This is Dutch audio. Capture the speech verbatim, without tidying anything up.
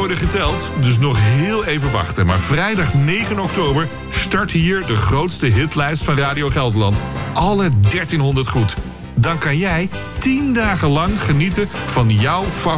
worden geteld, dus nog heel even wachten. Maar vrijdag negen oktober start hier de grootste hitlijst van Radio Gelderland. Alle dertienhonderd goed. Dan kan jij tien dagen lang genieten van jouw favoriete